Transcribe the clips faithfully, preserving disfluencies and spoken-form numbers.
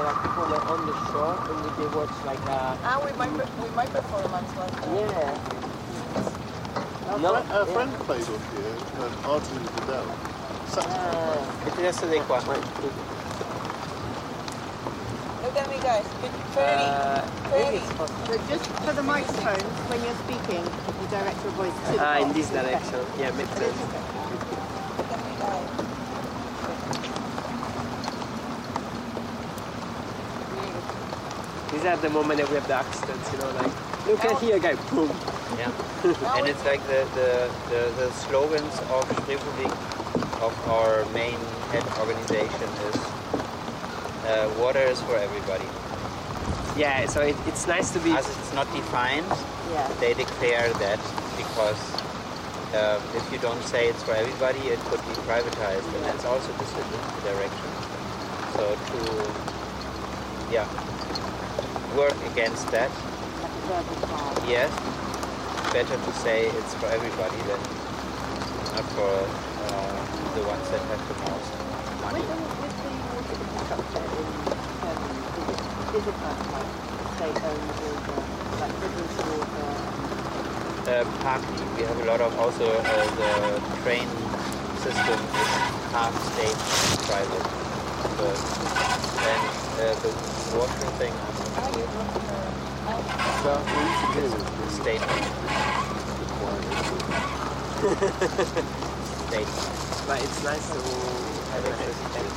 like people were on the shore and they watch like a... Ah, with my, with my performance was that. Yeah. Our, No, friend, our yeah. friend played on here, um, Martin Vidal. Ah, Che ti di qua? Look at me, guys. Pretty, Uh, pretty. So just for the microphone, when you're speaking, you direct your voice to the ah, in box. this direction. Yeah, makes sense. Look at me, guys. These are the moment that we have the accidents, you know, like, look at here, guy, boom. Yeah. And it's like the, the, the, the slogans of Republik, of our main head organization is uh, water is for everybody. Yeah, so it, it's nice to be... As it's not defined, Yeah. they declare that because uh, if you don't say it's for everybody, it could be privatized, and that's also the the direction. So to, yeah, work against that, Like a verbal card. yes, better to say it's for everybody than not for uh, the ones that have the most money. With the, with the water infrastructure in Germany, is it, is it kind of like state-owned water, like rivers water? Uh, partly, we have a lot of also uh, the train system is half state, private. So, and uh, the water thing So, what you should do is is state. State. But it's nice to have electricity.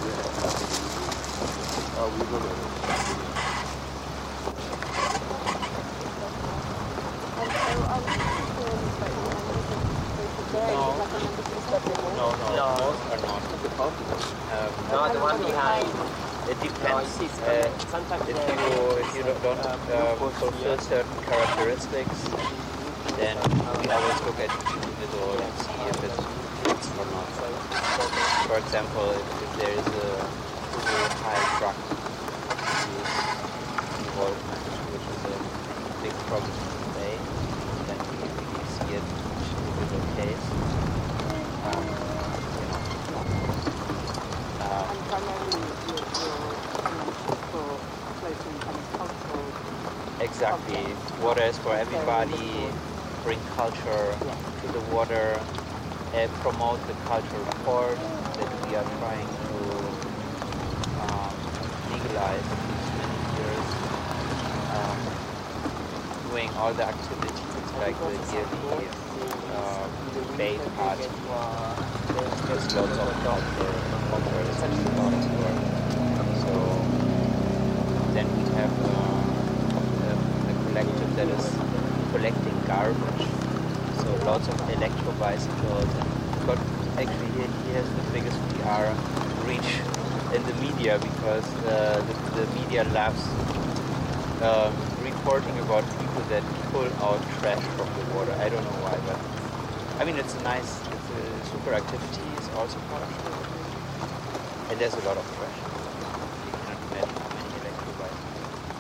Oh, we got it. And so are we concerned about the energy there? No. Is it like a membership step in No, no, No. most are not. Um, No, the one behind. it No, depends. it is. Uh, Sometimes if there you is, if you don't, don't um, um, glucose fulfill here. certain characteristics, then we always look at each individual and see if it fits or not. For example, if, if there is a really high truck involvement, which is a big problem today, then we really see it in each individual case. Um, you know, um, And primarily your, your membership for floating kind of cultural... Exactly. Water is for everybody. Bring culture to the water. Uh, promote the cultural port that we are trying to um, legalize in these many years. Um, doing all the activities like the yearly um, bay party. There's lots of culture. Culture is actually a lot of work. So then we have uh, a, a collective that is collecting garbage. So lots of electro bicycles, and but actually he, he has the biggest P R reach in the media because uh, the, the media loves um, reporting about people that pull out trash from the water. I don't know why, but I mean it's a nice, it's a super activity. It's also part of it, and there's a lot of trash.